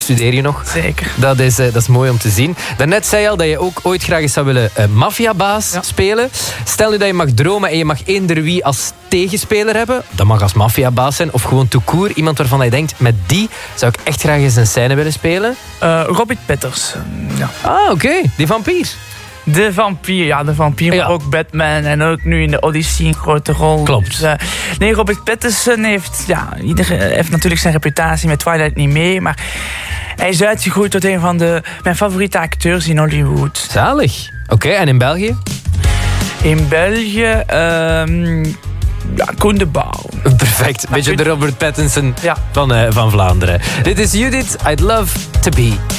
Studeer je nog? Zeker. Dat is mooi om te zien. Daarnet zei je al dat je ook ooit graag eens zou willen maffiabaas spelen. Stel nu dat je mag dromen en je mag eender wie als tegenspeler hebben. Dat mag als maffiabaas zijn of gewoon tout court. Iemand waarvan je denkt, met die zou ik echt graag eens een scène willen spelen. Robert Petters. Ja. Ah, oké. Die vampier. De vampier, maar ook Batman en ook nu in de Odyssey een grote rol. Klopt. Dus, nee, Robert Pattinson heeft natuurlijk zijn reputatie met Twilight niet mee, maar hij is uitgegroeid tot een van mijn favoriete acteurs in Hollywood. Zalig. Oké, en in België? In België, Koen de Bouw. Perfect. Beetje de Robert Pattinson van Vlaanderen. Dit is Judith, I'd Love to Be